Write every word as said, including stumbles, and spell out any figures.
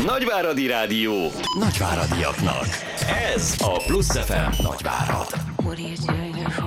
Nagyváradi Rádió nagyváradiaknak. Ez a Plusz ef em Nagyvárad. What are you doing?